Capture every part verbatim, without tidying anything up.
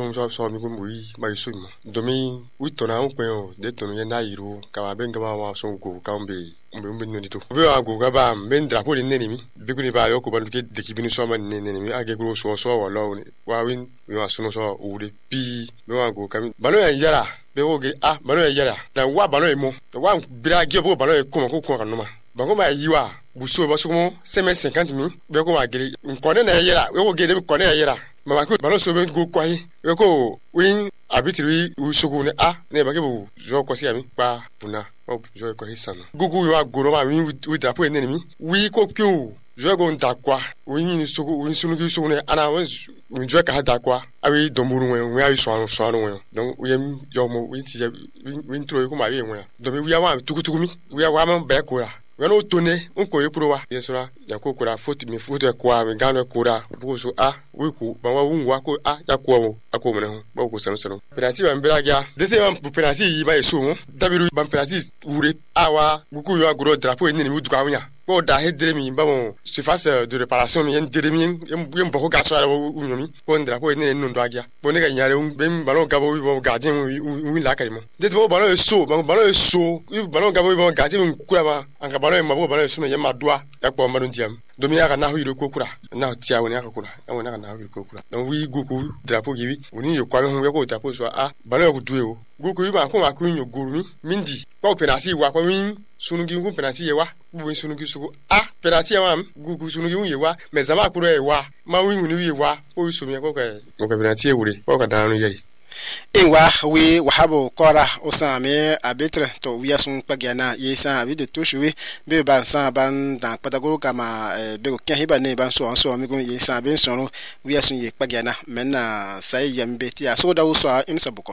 un so so mi kum wi ba isu mo domi wi to na un pe o de to ye na iru ka ba ben ga ba wa so go ka umbe umbe umbe no dito be wa go ga ba ben drapo ni neni mi bi ku ni ba yo ko ba ke de ki bi ni so ma ni neni mi age gro so so wa lo ni wa win wi wa suno so o de bi be wa go ka mi ba no ya yara be wo ge ah ba no ya yara na wa ba no e mo wa bira ge bo ba no e ko mo ko ko kan no ma ba ko ma yiwa buso ba so mo seme cinquante mille be ko ma gere nkone na yara we wo ge de nkone ya yara ma ko ba no so be go kwai we ko win abitiri usugu ne ah ne ba ke bu jo ko si ami pa buna o jo ko hisana gugu yo agoro ma win with drapo ene mi wi ko piu jo go nta kwa win ni sugu win sunu gi sugu ne ana win jo ka da kwa abi domuru wen wi abi so so no wen don wi em jo mo win ti win tro ko ma wi wen do mi wi wa tukutuku mi wi wa ma be ko ra wen o tone un ko yepro wa yesura ya ko kura foti mi foto kwa mi gano kura bu so ah wi ku ba wa wun wa ko ah ya ko mo ako mo ne ho ba ko sanu sanu penalty ba mbira ga de te ba penalty yi ba yeso mo dabiru ba penalty wure awa buku yo agro drapeau ni mi duka wunya ko da hedre mi ba mo surface de réparation mi en deremi en ba ko ga so ara wu nyomi ko drapeau ni ni ndo agia bo ne ga nyare ben ballon gabo wi bo gardien wi la karimo de te bo ballon so ba ballon so wi ballon gabo wi bo gardien kura ba an ka ballon ma bo ballon so me yema doa ya ko ma don diam domi ya ka na hu ko kura na tia woni aka kura ya woni aka na hu ko kura don wi guku drapeau gibi woni yo kwa hu ko drapeau so ah ballon ko duwe o guku wi ba ko ma ko nyo gurumi mindi ko penalty wa ko win sunugi ngu penalty ye wa bu sunugi sugu ah penalty ya mam gugu sunugi un ye wa me zama kuro ye wa ma win woni ye wa o so mi ko ko ko penalty ye wure ko ka danu yeri Inwa we wahabo kora osame abetre to wiya sun pagiana yesa abi de toshuwe be ban san ban dan patagoro kama be ko kyan hiba ne ban so so mi gun yesa ben so wiya sun ye pagiana menna sai yambe ti aso da uso in sabuko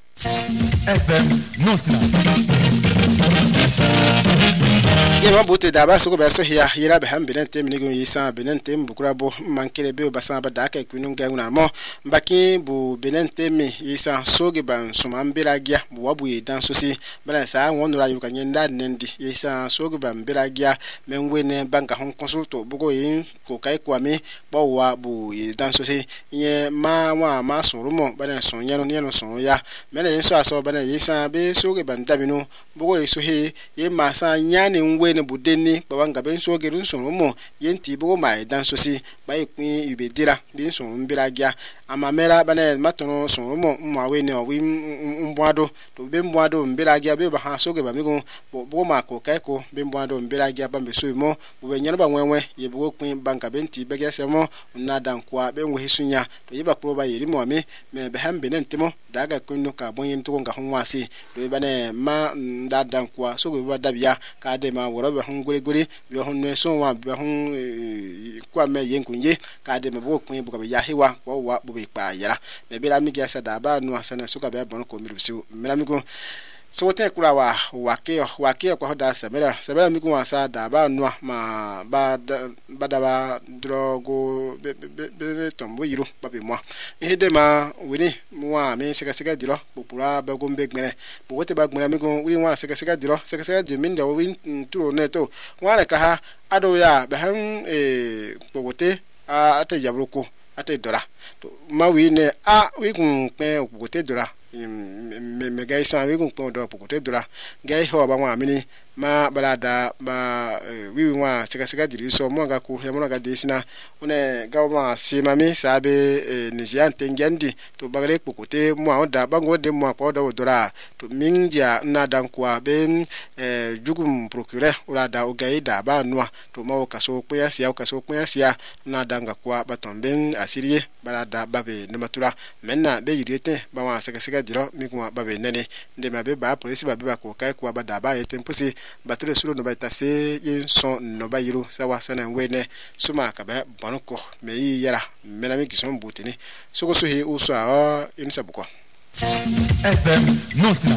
F M Notna Yema bote da ba so ko ba so hiya yira be ham benen tem nigun yisa benen tem bukura bo mankele be basa ba da ka kunun ga nguna mo mbaki bu benen tem yisa soge ban suma mbiragia bu wabu ye dan so si bala sa won ra yuka nyenda nendi yisa soge ban mbiragia menwe ne banka hon konsulto bugo yin ko kai kwame bo wa bu ye dan so si ye ma wa ma surumo bala son yano yano son ya mele yin so aso bala yisa be soge ban dabinu bugo yeso he ye ma sa nyane nwe ne budeni babanga ben so gerun so mo yenti bugo mai dan so si mai kwin ubedira bin so mbiragia amamera bana matono so mo mwawe ne owi mbwado to be mbwado mbiragia be ba ha so ge ba migo bugo ma ko kai ko be mbwado mbiragia ba be so mo bu nyano ba nwenwe ye bugo kwin banka benti be gese mo na dan kwa be ngwe hisunya to ye ba pro ba yeri mo me me be ham benen timo daga kunno ka bonyin to nga honwasi to be ne ma da dan kwa so ge ba dabia ka de ma woro be hon gure gure be hon ne so wa be hon kwa me yen kunye ka de me bo kun bu ka be ya hewa wo wa bu be pa yara me be la mi ga sa da ba nu asana so ka be bon ko mi bisu me la mi ko so wote kura wa wake wake kwa hoda sabera sabera mi ko asa da ba nu ma ba ba da ba drogo be be tombo yiro ba be mo e de ma wini mo mi seka seka dilo popula ba gombe gbere bo wote ba gbere mi ko wi wa seka seka dilo seka seka de min da win turo neto wa ka ha ado ya be han e bo wote a ate jabroko ate dora to ma wi ne a wi kun pe wote dora me me gai sa wi kun po do wote dora gai ho ba wa mini ma balada ba wi wa seka seka diri so mo ga ku he mo ga desina une ga ma si mami sabe ni jante ngandi to bagale pokote mo da bango de mo ko do dora to mingia na dan kwa ben jugum procureur ula da o gai da ba noa to mo ka so ko yasia ka so ko yasia na danga kwa batomben asirie balada babe ne matura menna be yudete ba wa seka seka diro mi ko babe nene de ma be ba police ba be ba ko kai kwa ba da ba yete mpusi batule sulu no baitase yin son no bayiro sawa sana wene suma ka ba bonko me yi yara menami kison butini soko so he uso a in sabuko F M Notna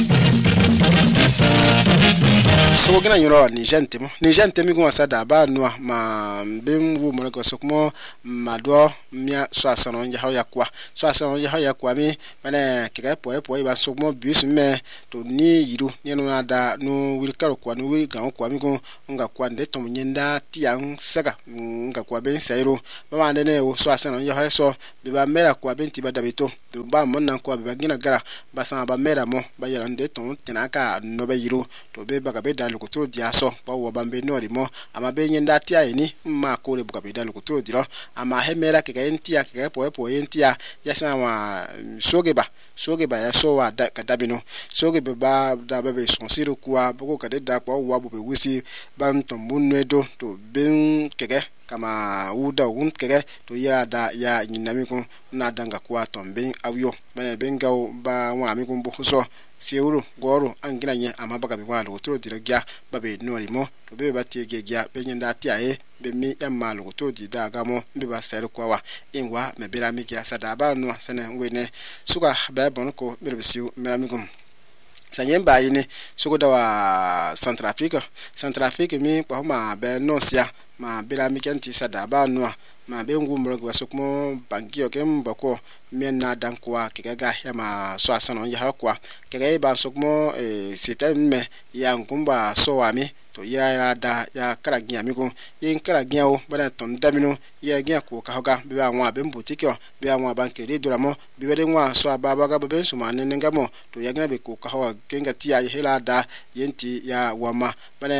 so gina nyoro ni jantemo ni jantemi ko asada ba no ma bem wu mo ko sokmo ma do mia so asano ya ya kwa so asano ya ya kwa mi bana kega po po ba so mo bis me to ni yiru ni no ada no wir karo kwa no wir ga kwa mi ko nga kwa nde to nyenda tiang saga nga kwa ben sairo ba ma ne o so asano ya ha so be ba mera kwa ben ti ba dabito to ba mo nan kwa be ba gina gara ba sa ba mera mo ba yara nde to tinaka no be yiru to be ba ga be da lu ko tro dia so ba wo ba be no ri mo ama be nyenda tia ni ma ko le bu ga be da lu ko tro diro ama he mera ke ga entia ke ga po po entia ya sa wa sogeba sogeba ya so wa da kadabino sogeba ba da ba be son siro kwa boko ka de da kwa wa bu be wisi ban to munnedo to ben kege kama uda un kege to ya da ya nyinami ko na danga kwa to ben awyo ba benga ba wa mi ko bu so seuru goro angina nye ama baga be walo to dira gya ba be nori mo to be ba tie gya be nyenda tia e be mi emma lo to di da ga mo be ba sere kwa wa inwa me bera mi gya sada ba no sene wene suka ba bon ko be bisiu mera mi gum sanyen ba yini suko da wa Central Africa Central Africa mi kwa ma be no sia ma bera mi kenti sada ba no ma be ngumro gwa sokmo bangi okem bako mena dankwa kega ya ma so asano ya hakwa kega ba sokmo e sita me ya ngumba so wami to ya da ya karagnya mi ko yin karagnya o bana ton damino ya gnya ko ka hoga be ba nwa be mbutike be ba nwa banke re duramo be be nwa so ababa ga be so mane ngamo to ya gna be ko ka hoga kenga ti ya hela da yenti ya wama bana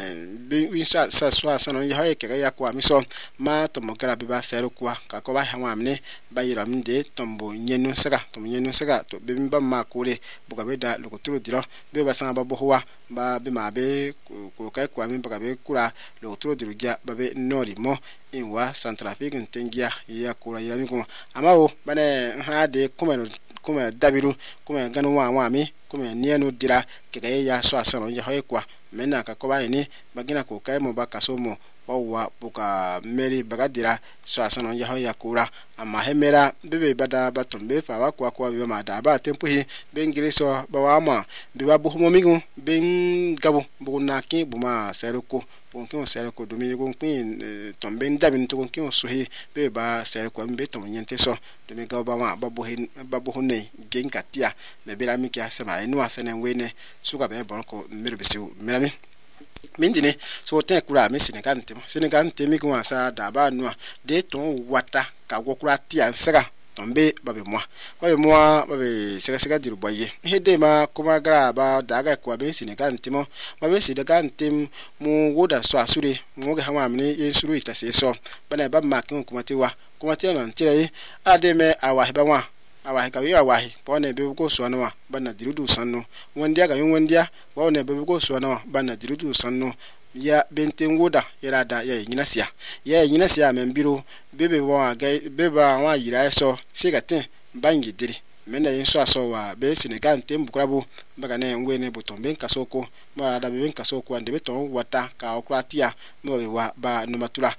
be insha sa so asano ya ha kega ya kwa mi so ma to mo kara be ba sero kwa ka ko ba ha wa mne ba yira minde tombo nyenu sega to nyenu sega to be ba ma ko le buga be da lo ko tro diro be ba sa ba bo wa ba be ma be ko kai kwa mi baga be kura lo tro dirugia ba be nori mo inwa Central Africa ntengia ya kura ya mi ko amawo bane ha de kuma kuma dabiru kuma ganu wa wa mi kuma nienu dira ke ga ya so asaro ya hoye kwa mena ka ko ba ni bagina ko kai mo ba kaso mo wa buka meri baga dira so asano ya hoya kura ama hemera bebe bada batombe fa wa kwa kwa be ma da ba tempo hi bengire so ba wa ma be ba bu mo migu ben gabo bu na ki bu ma seroko bon ki on seroko do mi go pin tombe ndabin to ki on so hi be ba seroko mbe to nyente so do mi gabo ba ma ba bu hin ba bu hunne gen katia me be la mi ki asema enu asene wene suka be bon ko mero be siu merami mindine so ten kura me Senegal ntemo Senegal ntemi ko asa da ba no de ton wata ka gokura ti ansega tombe babe moi babe moi babe sega sega diru boye hede ma kuma gra ba daga ko be Senegal ntemo babe Senegal ntem mu woda so asure mu ga hama mne yensuru itase so bana ba makin kuma tewa kuma te no ntire ade me awahi ba wa awahi ka wi awahi pone be ko so no bana dirudu sanno wondia ga yon wondia pone be ko so no bana dirudu sanno ya benten woda yara da ya nyinasia ya nyinasia membiro bebe wa ga bebe wa yira so sigatin bangi diri menda yin so aso wa be Senegal ntem bukrabo baga ne ngwene buton ben kasoko ma da ben kasoko ande beton wata ka okratia mo be wa ba no matula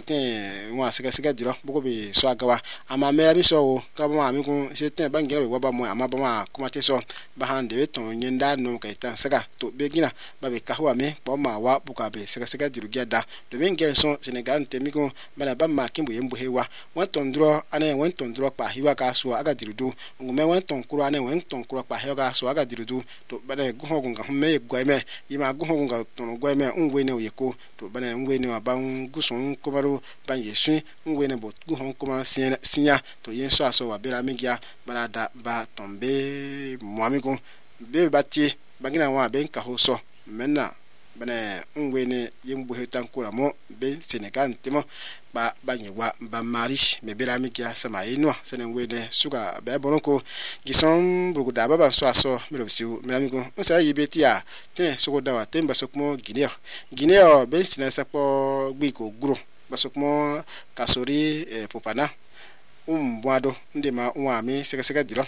batin wa siga siga diro boko be so agawa ama mera mi so ka ba mi ko setin bangi be wa ba mo ama ba ma kuma te so ba hande beton nyenda no ka ita siga to be gina ba be ka wa mi ba ma wa buka be siga siga diro giada de ben gen so Senegal ntem mi ko bana ba ma kimbo yembo hewa won ton dro ane won ton dro pa hiwa ka so aga dirudu ngume won ton kuro ane won ton kuro pa hiwa so aga dirudu to bana guho gunga me gweme yima guho gunga to gweme unwene oyeko to bana unwene aban gusun komaro ban yesu unwene bo guho komaro sinya to yenso aso wa bela migia bana da ba tombe moamigo be bati bagina wa ben ka hoso menna bana unwene yembu hetankura mo be Senegal ntemo ba banyewa ba marish me bela migia sama inwa sene wene suka be bonoko gison buguda baba so aso mero bisiu melamigo nsa yibetia ten suko dawa ten basokmo Guinea Guinea be sina sapo gbiko guro basokmo kasori e popana um bwado ndema unwa mi seka seka diro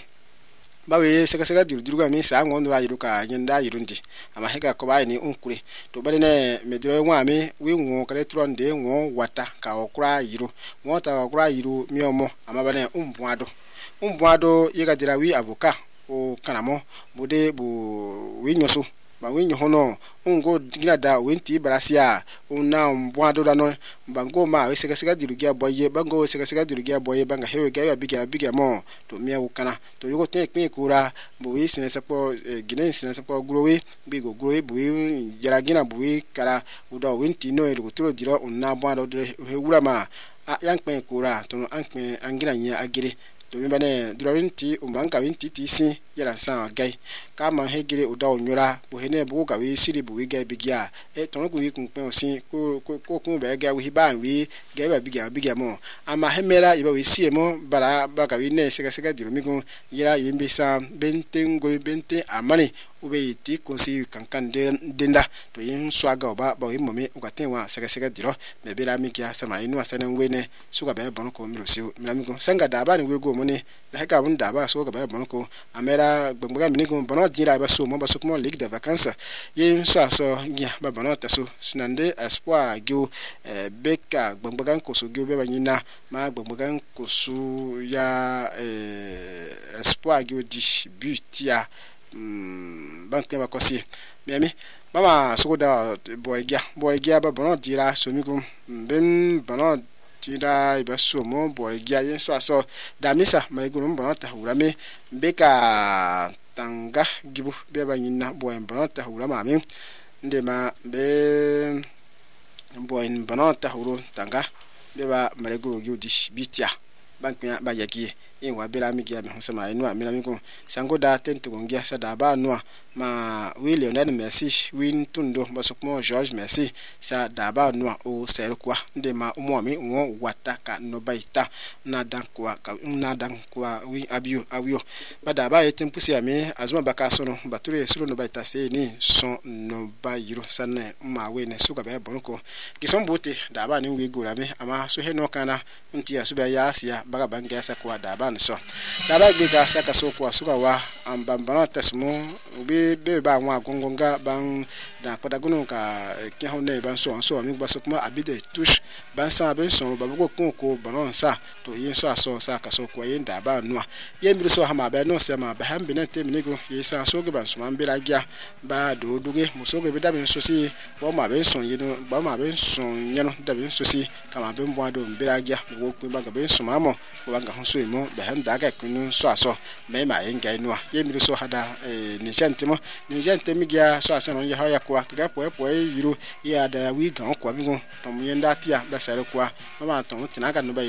bawe seka seka diru diru ga mi sa ngondo la yiruka nyenda yirundi ama heka ko ba ni unkure to bale ne mediro nwa mi wi nwo kale tronde nwo wata ka okura yiru nwo ta okura yiru mi omo ama bale umbwado umbwado yega dira wi abuka o kanamo bude bu wi nyoso ba winyo hono ungo gina da wenti barasia una mbwa do no bango ma we sega sega dirugia boye bango sega sega dirugia boye banga hewe ga biga biga mo to mia wukana to yugo te kmi kura bo we sine sapo gine sine sapo growe bigo growe bo yara gina bo we kara udo wenti no e tro diro una bwa do he wura ma yang kmi kura to ankme angina nya agire to mi bane drawinti umbanka winti tisi yara sa gai kama hegire uda onyura bo hene bo ka we siri bo we gai bigia e to ko wi kun pe osin ko ko ko be ga we ba wi gai ba bigia bigia mo ama hemera iba we sie mo bara ba ka we ne sega sega diro mi ko yara yimbe sa benten go bente amani ube ti konsi kankan denda to yin swaga ba ba we momi ukaten wa sega sega diro be bela mi kia sama inu asana wene suka be bon ko mi ro si mi la mi ko sanga da ba ni we go mo ne la ka bun da ba so ka be bon ko amera gbogbo mi ni ko bon dira ba so mo ba so ko ligue de vacances yin so aso gya ba bon ta so sinande espoir gyo beka gbogbo kan ko so gyo be ba nyina ma gbogbo kan ko so ya espoir gyo di butia mm banque ba kosi miami mama sokoda boygia boygia ba bono dira so mi ko ben bono dira iba so mo boygia yin so aso da misa mai gunu bono ta hurame beka tanga gibu be ba nyina boy bono ta hurama mi ndema be boy bono ta huru tanga be ba mare guru yudi bitia banque ba yagi in wa bela mi gia mi hosama inu amina mi ko sango da tento ngia sa da ba no ma William na merci win tundo basukmo George merci sa da ba no o ser kwa nde ma umo mi wo wataka no baita na dan kwa na dan kwa wi abiyo awiyo ba da ba yetem pusi ami azuma baka sono bature suru no baita se ni son no bayiro sanne ma we ne suka ba bonko gison bote da ba ni wi gura mi ama so he no kana untia su ba ya asia baga banga sa kwa da ba so da ba gika saka so kwa suka wa ambambana tasmo ubi be ba nwa gongonga ban da padaguno ka ki hone ban so so mi ba so kuma abide touche ban sa ben so ba go kun ko banon sa to yin so aso sa ka so kwa yin da ba no ye mi so ha ma ba no se ma ba han binen te mi go ye sa so ge ban so man be la gia ba do duge mo so ge be da ben so si bo ma ben so yin ba ma ben so nyano da ben so si kama ben bo ado be la gia go kun ba ga ben so ma mo ba ga hon so mo ba han da ga kunu so aso me ma yin ga no ye mi so hada ni chantimo ni gente mi gia so aso no ye ha ya kwa ga po po yiro ya da wi gan kwa mi go to mo yenda tia ba sare kwa ma ma to tina ga no ba